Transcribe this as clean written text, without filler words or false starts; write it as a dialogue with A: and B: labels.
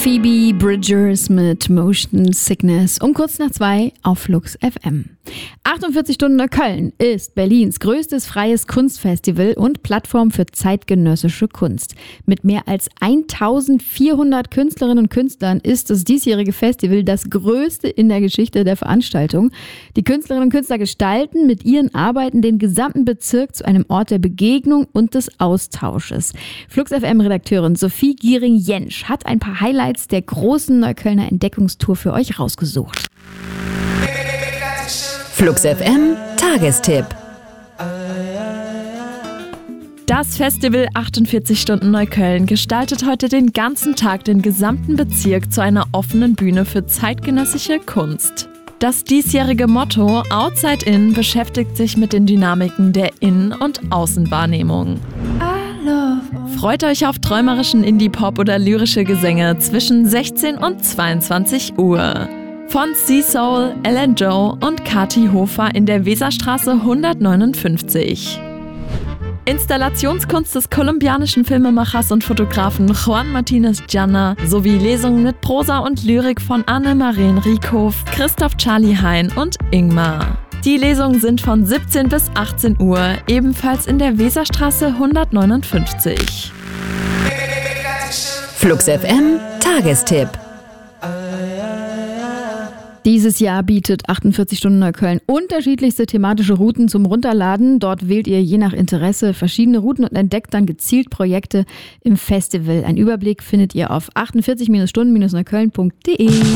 A: Phoebe Bridgers mit Motion Sickness um kurz nach 2 auf Flux FM. 48 Stunden Neukölln ist Berlins größtes freies Kunstfestival und Plattform für zeitgenössische Kunst. Mit mehr als 1400 Künstlerinnen und Künstlern ist das diesjährige Festival das größte in der Geschichte der Veranstaltung. Die Künstlerinnen und Künstler gestalten mit ihren Arbeiten den gesamten Bezirk zu einem Ort der Begegnung und des Austausches. Flux FM-Redakteurin Sophie Giering-Jentsch hat ein paar Highlights der großen Neuköllner Entdeckungstour für euch rausgesucht.
B: Flux FM Tagestipp.
C: Das Festival 48 Stunden Neukölln gestaltet heute den ganzen Tag den gesamten Bezirk zu einer offenen Bühne für zeitgenössische Kunst. Das diesjährige Motto Outside In beschäftigt sich mit den Dynamiken der Innen- und Außenwahrnehmung. Freut euch auf träumerischen Indie-Pop oder lyrische Gesänge zwischen 16 und 22 Uhr. Von Sea Soul, Ellen Joe und Kati Hofer in der Weserstraße 159. Installationskunst des kolumbianischen Filmemachers und Fotografen Juan Martinez Janna sowie Lesungen mit Prosa und Lyrik von Anne-Marien Riekhoff, Christoph Charlie Hein und Ingmar. Die Lesungen sind von 17 bis 18 Uhr, ebenfalls in der Weserstraße 159.
B: Flux FM Tagestipp.
A: Dieses Jahr bietet 48 Stunden Neukölln unterschiedlichste thematische Routen zum Runterladen. Dort wählt ihr je nach Interesse verschiedene Routen und entdeckt dann gezielt Projekte im Festival. Ein Überblick findet ihr auf 48-stunden-neukölln.de.